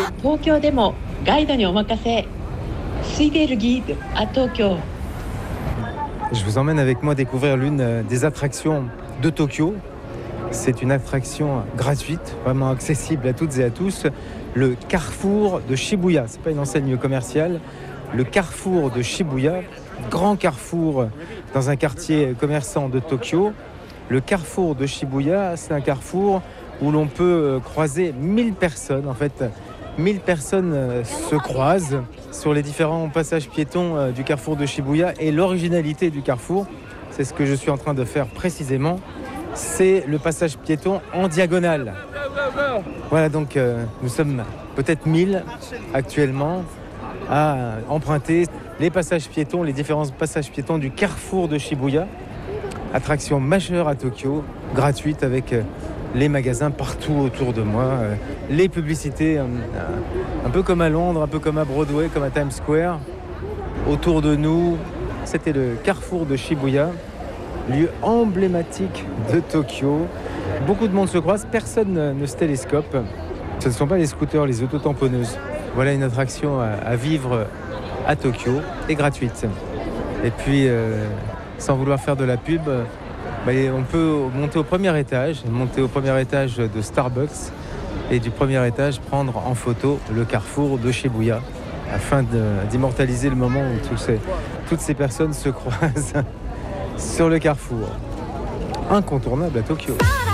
東京でもガイドにお任せ。水ベルギーà Tokyo. Je vous emmène avec moi découvrir l'une des attractions de Tokyo. C'est une attraction gratuite, vraiment accessible à toutes et à tous. Le carrefour de Shibuya. C'est pas une enseigne commerciale. Le carrefour de Shibuya, grand carrefour dans un quartier commerçant de Tokyo. Le carrefour de Shibuya, c'est un carrefour où l'on peut croiser 1000 personnes. En fait, 1000 personnes se croisent sur les différents passages piétons du carrefour de Shibuya. Et l'originalité du carrefour, c'est ce que je suis en train de faire précisément, c'est le passage piéton en diagonale. Voilà, donc nous sommes peut-être 1000 actuellement à emprunter les passages piétons, les différents passages piétons du carrefour de Shibuya. Attraction majeure à Tokyo, gratuite avec les magasins partout autour de moi, les publicités un peu comme à Londres, un peu comme à Broadway, comme à Times Square. Autour de nous, c'était le carrefour de Shibuya, lieu emblématique de Tokyo. Beaucoup de monde se croise, personne ne se télescope. Ce ne sont pas les scooters, les autotamponneuses. Voilà une attraction à vivre à Tokyo et gratuite. Et puis, sans vouloir faire de la pub, on peut monter au premier étage de Starbucks et du premier étage prendre en photo le carrefour de Shibuya afin d'immortaliser le moment où toutes ces personnes se croisent sur le carrefour. Incontournable à Tokyo.